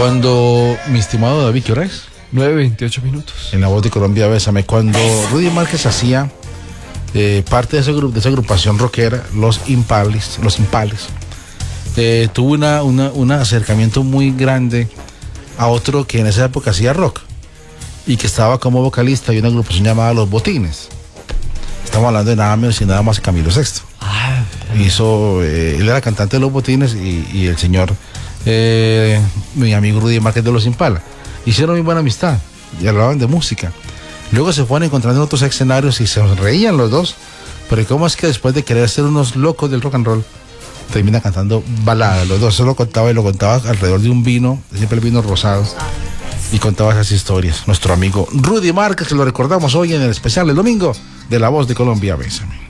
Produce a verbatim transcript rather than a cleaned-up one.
Cuando, mi estimado David, ¿qué hora es? nueve veintiocho minutos. En La Voz de Colombia, Bésame. Cuando Rudy Márquez hacía eh, parte de, ese grupo, de esa agrupación rockera, Los Impales, Los Impales, eh, tuvo una, una, un acercamiento muy grande a otro que en esa época hacía rock y que estaba como vocalista de una agrupación llamada Los Botines. Estamos hablando de nada menos y nada más que Camilo Sexto. Ah, Hizo, eh, él era cantante de Los Botines y, y el señor, eh, mi amigo Rudy Márquez de Los Impala. Hicieron muy buena amistad y hablaban de música. Luego se fueron encontrando en otros escenarios y se reían los dos. Pero ¿cómo es que después de querer ser unos locos del rock and roll, termina cantando baladas? Los dos se lo contaba y lo contaba alrededor de un vino, siempre el vino rosado, y contaba esas historias. Nuestro amigo Rudy Márquez, que lo recordamos hoy en el especial del domingo de La Voz de Colombia, Bésame.